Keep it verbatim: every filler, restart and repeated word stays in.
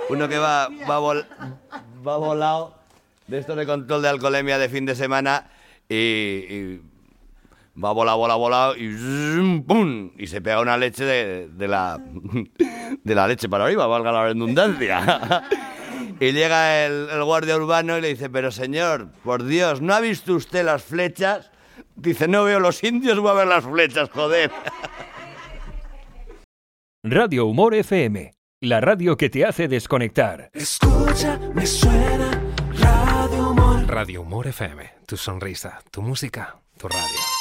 uno que va, va, vol, va volado de esto de control de alcoholemia de fin de semana y, y va volado, volado, volado y zzz, ¡pum! Y se pega una leche de, de la de la leche para arriba, valga la redundancia. Y llega el, el guardia urbano y le dice, pero señor, por Dios, ¿no ha visto usted las flechas? Dice, no veo los indios, voy a ver las flechas, joder. Radio Humor F M, la radio que te hace desconectar. Escucha, me suena Radio Humor. Radio Humor F M, tu sonrisa, tu música, tu radio.